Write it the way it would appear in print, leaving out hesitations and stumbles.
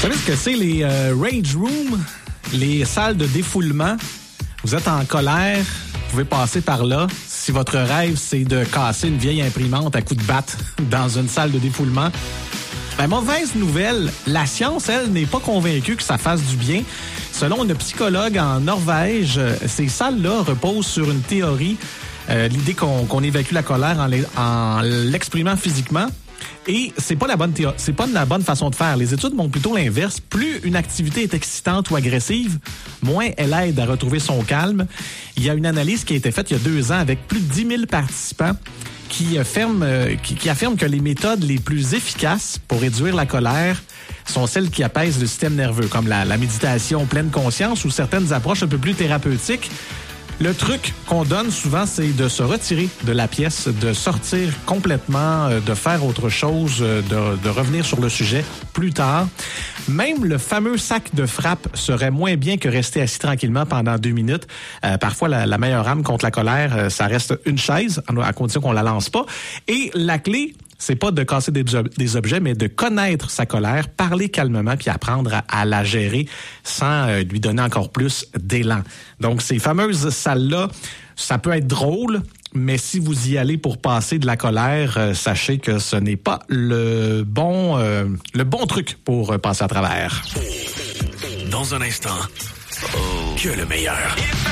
savez ce que c'est les rage rooms, les salles de défoulement? Vous êtes en colère, vous pouvez passer par là. Si votre rêve, c'est de casser une vieille imprimante à coups de batte dans une salle de défoulement, ben, mauvaise nouvelle, la science, elle, n'est pas convaincue que ça fasse du bien. Selon une psychologue en Norvège, ces salles-là reposent sur une théorie, l'idée qu'on évacue la colère en l'exprimant physiquement. Et c'est pas la bonne façon de faire. Les études montrent plutôt l'inverse. Plus une activité est excitante ou agressive, moins elle aide à retrouver son calme. Il y a une analyse qui a été faite il y a 2 ans avec plus de 10 000 participants qui affirment que les méthodes les plus efficaces pour réduire la colère sont celles qui apaisent le système nerveux, comme la méditation pleine conscience ou certaines approches un peu plus thérapeutiques. Le truc qu'on donne souvent, c'est de se retirer de la pièce, de sortir complètement, de faire autre chose, de revenir sur le sujet plus tard. Même le fameux sac de frappe serait moins bien que rester assis tranquillement pendant 2 minutes. Parfois, la meilleure arme contre la colère, ça reste une chaise, à condition qu'on la lance pas. Et la clé, c'est pas de casser des objets, mais de connaître sa colère, parler calmement, puis apprendre à la gérer sans lui donner encore plus d'élan. Donc, ces fameuses salles-là, ça peut être drôle, mais si vous y allez pour passer de la colère, sachez que ce n'est pas le bon truc pour passer à travers. Dans un instant, que le meilleur.